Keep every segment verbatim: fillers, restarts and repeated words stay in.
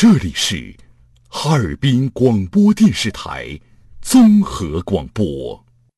这里是哈尔滨广播电视台综合广播。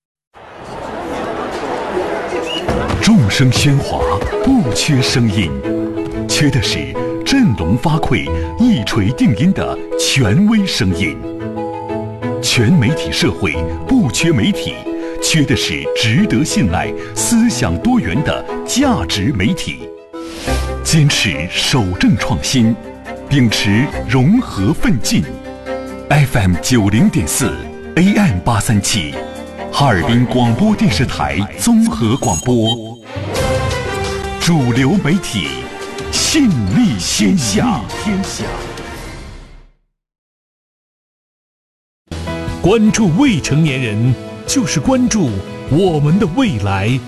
众声喧哗，不缺声音，缺的是振聋发聩、一锤定音的权威声音。全媒体社会不缺媒体，缺的是值得信赖、思想多元的价值媒体。坚持守正创新，秉持融合奋进。F M 九零点四 A M 八三七，哈尔滨广播电视台综合广播，主流媒体，信力天下。天下。关注未成年人，就是关注我们的未来。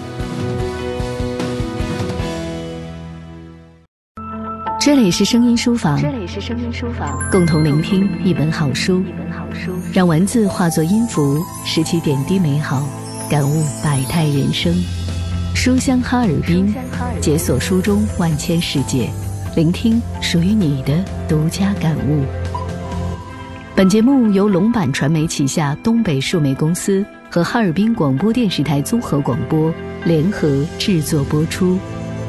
这里是声音书房， 这里是声音书房， 共同聆听一本好书， 一本好书， 让文字化作音符，拾起点滴美好，感悟百态人生。书香哈尔滨，解锁书中万千世界，聆听属于你的独家感悟。本节目由龙板传媒旗下东北数媒公司和哈尔滨广播电视台综合广播联合制作播出。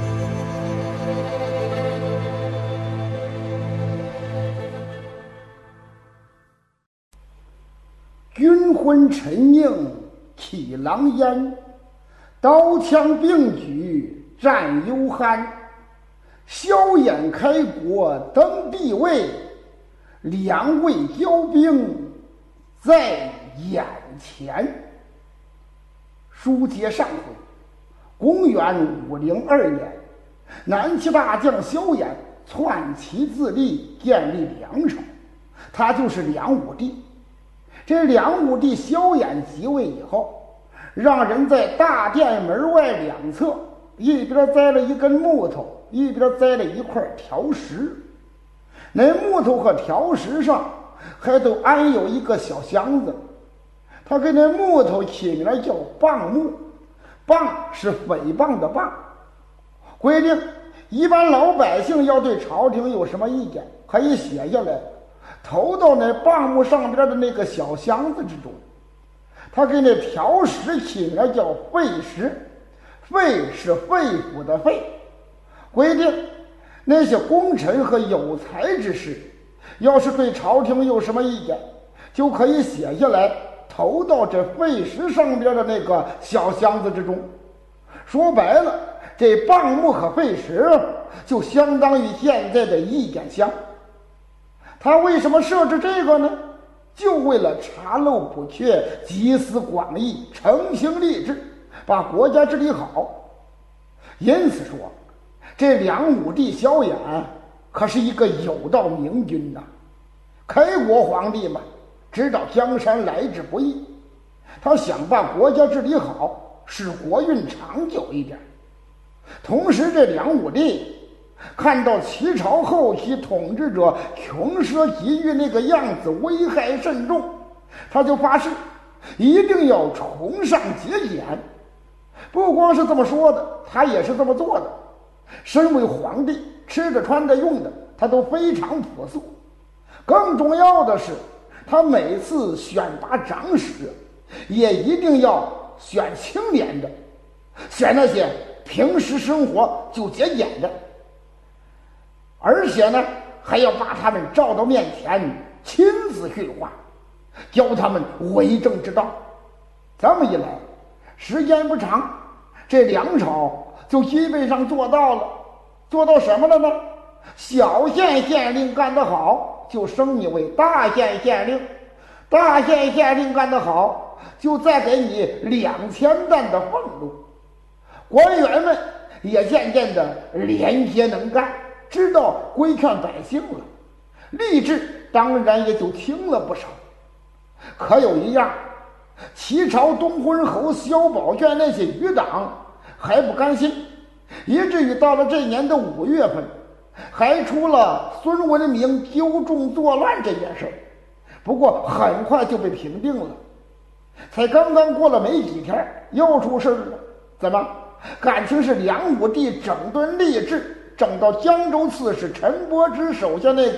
军魂陈映起狼烟，刀枪并举战幽酣。萧衍开国登帝位，两位骄兵在眼前。书接上回，公元五零二年，南齐大将萧衍篡旗自立，建立梁朝，他就是梁武帝。这梁武帝萧衍即位以后，让人在大殿门外两侧，一边栽了一根木头，一边栽了一块条石。那木头和条石上还都安有一个小箱子，他给那木头起名叫谤木，谤是诽谤的谤。规定一般老百姓要对朝廷有什么意见，可以写下来，投到那谤木上边的那个小箱子之中。他给那条石起名叫废石，废是肺腑的肺。规定那些功臣和有才之士，要是对朝廷有什么意见，就可以写下来，投到这废石上边的那个小箱子之中。说白了，这谤木和废石就相当于现在的意见箱。他为什么设置这个呢？就为了查漏补缺，集思广益，诚心立志，把国家治理好。因此说，这梁武帝萧衍可是一个有道明君呐。开国皇帝嘛，知道江山来之不易，他想把国家治理好，使国运长久一点。同时这梁武帝看到齐朝后期统治者穷奢极欲那个样子，危害甚重，他就发誓一定要崇尚节俭。不光是这么说的，他也是这么做的。身为皇帝，吃的穿的用的他都非常朴素。更重要的是，他每次选拔长史也一定要选清廉的，选那些平时生活就节俭的，而且呢，还要把他们召到面前，亲自训话，教他们为政之道。这么一来，时间不长，这梁朝就基本上做到了。做到什么了呢？小县县令干得好，就升你为大县县令；大县县令干得好，就再给你两千担的俸禄。官员们也渐渐的廉洁能干，知道规劝百姓了，吏治当然也就轻了不少。可有一样，齐朝东昏侯萧宝卷那些余党还不甘心，以至于到了这年的五月份，还出了孙文明纠众作乱这件事儿。不过很快就被平定了，才刚刚过了没几天，又出事了。怎么？感情是梁武帝整顿吏治，整到江州刺史陈伯之手下那